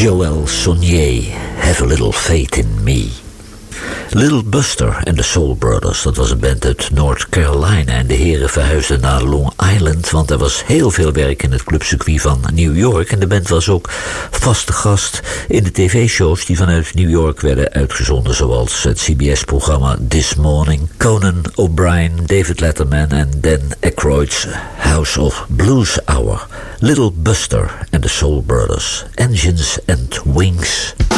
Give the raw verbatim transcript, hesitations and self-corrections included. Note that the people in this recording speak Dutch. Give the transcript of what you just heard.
Joel Sonnier, Have a Little Faith in Me. Little Buster en de Soul Brothers, dat was een band uit North Carolina. En de heren verhuisden naar Long Island, want er was heel veel werk in het clubcircuit van New York. En de band was ook vaste gast in de tv-shows die vanuit New York werden uitgezonden, zoals het C B S-programma This Morning, Conan O'Brien, David Letterman en Dan Aykroyd's House of Blues Hour. Little Buster en de Soul Brothers, Engines and Wings.